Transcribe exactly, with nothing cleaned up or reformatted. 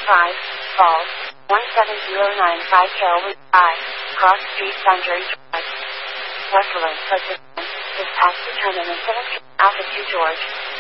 five, Falls, one seven zero nine five Kelwood I, Cross Street, Sunbury Drive. Westland, Pacific, is past the terminus of Alpha two George.